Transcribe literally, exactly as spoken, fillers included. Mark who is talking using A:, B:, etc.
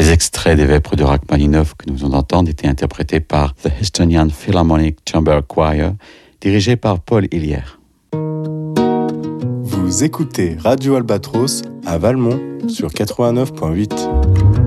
A: Les extraits des Vêpres de Rachmaninov que nous venons d'entendre étaient interprétés par The Estonian Philharmonic Chamber Choir, dirigé par Paul Hillier.
B: Vous écoutez Radio Albatros à Valmont sur quatre-vingt-neuf virgule huit.